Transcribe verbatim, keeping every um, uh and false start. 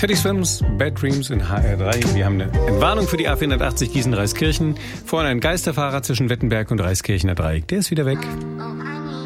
Teddy Swims, Bad Dreams in H R drei. Wir haben eine Entwarnung für die A vierhundertachtzig Gießen-Reiskirchen. Vorne ein Geisterfahrer zwischen Wettenberg und Reiskirchener Dreieck. Der ist wieder weg.